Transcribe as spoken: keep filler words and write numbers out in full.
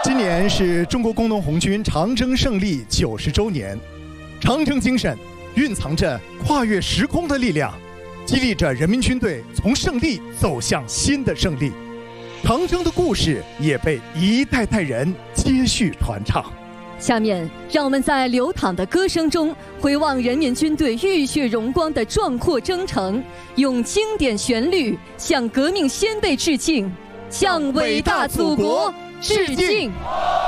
今年是中国工农红军长征胜利九十周年，长征精神蕴藏着跨越时空的力量，激励着人民军队从胜利走向新的胜利。长征的故事也被一代代人接续传唱。 下面，让我们在流淌的歌声中回望人民军队浴血荣光的壮阔征程，用经典旋律向革命先辈致敬，向伟大祖国致敬。